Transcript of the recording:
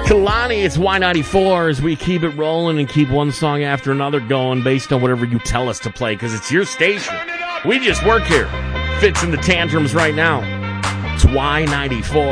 Kalani, it's Y94 as we keep it rolling and keep one song after another going based on whatever you tell us to play, because it's your station. We just work here. Fits in the tantrums right now. It's Y94.